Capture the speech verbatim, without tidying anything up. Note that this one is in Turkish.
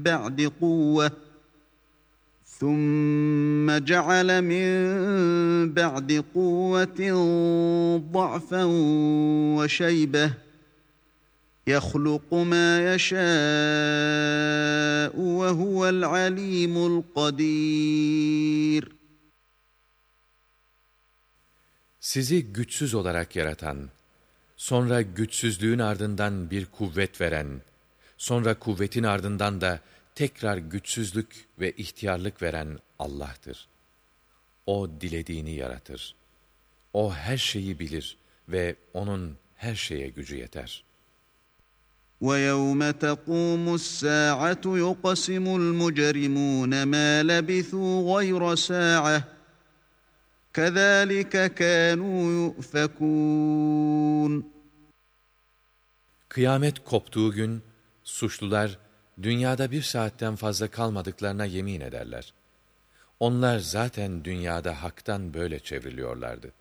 بَعْدِ قُوَّةٍ ثُمَّ جَعَلَ مِن بَعْدِ قُوَّةٍ ضَعْفًا وَشَيْبَةً يَخْلُقُ مَا يَشَاءُ وَهُوَ الْعَلِيمُ الْقَدِيرُ. Sizi güçsüz olarak yaratan, sonra güçsüzlüğün ardından bir kuvvet veren, sonra kuvvetin ardından da tekrar güçsüzlük ve ihtiyarlık veren Allah'tır. O dilediğini yaratır. O her şeyi bilir ve O'nun her şeye gücü yeter. وَيَوْمَ تَقُومُ السَّاعَةُ يُقْسِمُ الْمُجْرِمُونَ مَا لَبِثُوا غَيْرَ سَاعَةٍ كَذَٰلِكَ كَانُوا يُؤْفَكُونَ. Kıyamet koptuğu gün, suçlular, dünyada bir saatten fazla kalmadıklarına yemin ederler. Onlar zaten dünyada haktan böyle çevriliyorlardı.